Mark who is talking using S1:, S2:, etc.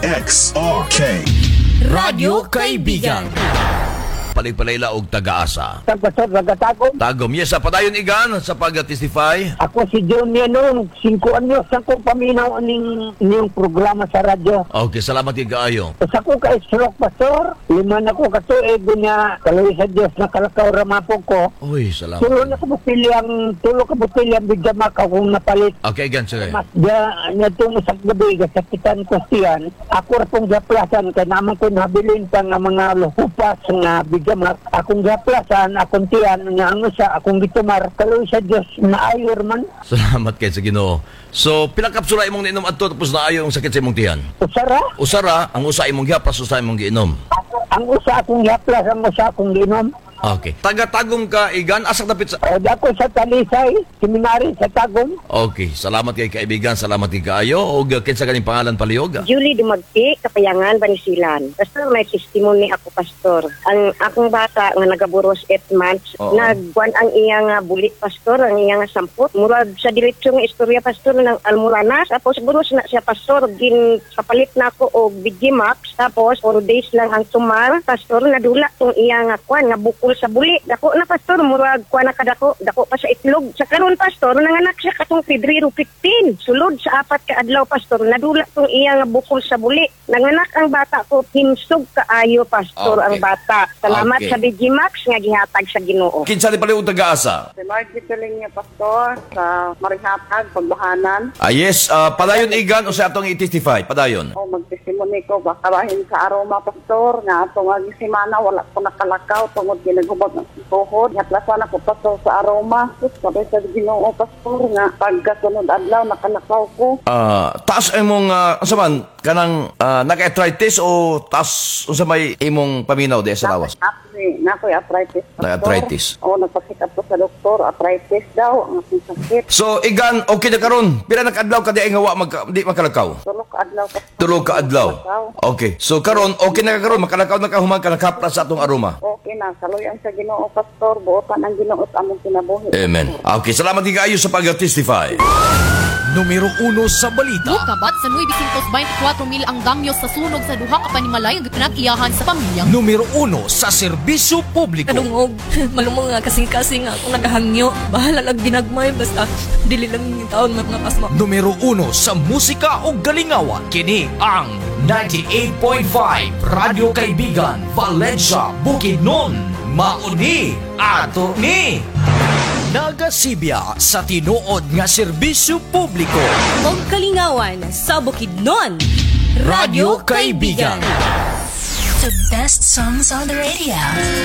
S1: DXRK
S2: Radyo Kaibigan.
S3: Paligpalayla og taga-asa.
S4: Pastor Ragatagom.
S3: Tagom, yes, padayon igan sa pag-testify.
S4: Ako si John Yanong, 5 anyos akong paminaw ning programa sa radyo.
S3: Okay, salamat kaayo.
S4: Sa ko kay stroke, Pastor, 5 na ko katuig niya, kaloy sa Diyos na kalakaw ramapog ko.
S3: Uy, salamat.
S4: Tulo ka botilyang bigamak akong napalit.
S3: Okay, gan sir.
S4: Mas niya itong isang gabi, kasakitan ko siyan, ako rapong gaplasan, kaya naman ko nabilin pa nga mga luhupas nga bigamak, akong gaplasan, akong tiyan, nga ano siya, akong gitumar, kaloy sa Diyos na ayor man.
S3: Salamat kay sa Ginoo. So, pila kapsula imong niinom adto tapos naayo ang sakit sa imong tiyan?
S4: Usara,
S3: Usara, ang usa imong gihapas, usa imong giinom.
S4: ang usa akong gaplas, ang usa akong ginom.
S3: Okay. Taga-tagom ka, igan, asa dapit sa...
S4: O ako sa Talisay, seminary sa Tagum.
S3: Okay, salamat kay kaibigan, salamat kay kaayo. O kinsa kaning pangalan palihog?
S5: Julie Dumagti, Kapayangan, Banisilan. Pastor, may testimony ako, Pastor. Ang akong bata nga nagaburos 8 months,
S3: Oo.
S5: nagkuan ang iyang bulit, Pastor, ang iyang sampot. Murag sa diretso nga istorya, Pastor, ng Almoranas. Tapos buros na siya, Pastor, kapalit na ako o Bigimax. Tapos 4 days lang ang tumar. Pastor, nadula tong iyang kuan nga bukol sa buli. Dako na, Pastor, murag kuan na kadako. Dako pa sa itlog. Sa karon, Pastor, nanganak siya katong Febrero 15. Sulod sa 4 ka adlaw, Pastor, nadula tong iyang bukol sa buli. Nanganak ang bata ko, himsog kaayo, Pastor,
S3: Okay.
S5: ang bata. Salamat
S3: Okay.
S5: sa Bigimax nga gihatag sa Ginoo.
S3: Kinsa ni palihog taga-asa?
S6: Si Margie Tuling niya, Pastor, sa Marihatag, Pagbahanan.
S3: Yes, padayon igan o sa atong i-testify, padayon.
S6: O magtestimony ko, baka bahin sa aroma, Pastor, nga atong semana, wala ko nakalakaw, tungod ginagubag ng tuhod. Hatlasan ako, Pastor, sa aroma. Sus, sabi sa Ginoo, Pastor, nga pagkasunod adlaw, nakalakaw ko.
S3: Taas imong unsa man kanang naka-arthritis o taas unsa may imong paminaw di sa lawas?
S6: Nakoy arthritis, Pastor.
S3: Na-arthritis.
S6: O, nagpasikap ko sa doktor, arthritis daw, ang aking sakit.
S3: So igan okay na karon. Pila na kadlaw ka di ay nga wa di makalakaw?
S6: Tulog ka adlaw, Pastor.
S3: Tulog ka adlaw. Okay. So karon okay na ka karon makalakaw na ka human ka nakapra sa atong aroma.
S6: Okay na, saluyan sa Ginoo, Pastor, buotan ang Ginoo at among kinabuhi.
S3: Amen. Okay, salamat kaayo sa pag-testify.
S2: Numero 1 sa balita.
S7: Kabat sa 924 mil ang damyo sa sunog sa duha ka panimalay ang pinag-iyahan sa pamilya.
S2: Numero 1 sa serbisyo publiko.
S8: Kadungog, malumong nga kasing-kasing nga akong nagahangyo. Bahala lang ginagmay, basta dili lang yung taon mga pasma.
S2: Numero 1 sa musika o galingawan. Kini ang 98.5 Radyo Kaibigan, Valencia, Bukidnon. Mauni ato ni Nagasibya sa tinuod nga serbisyo publiko.
S8: Og kalingawan sa Bukidnon.
S2: Radyo Kaibigan.
S9: The best songs on the radio.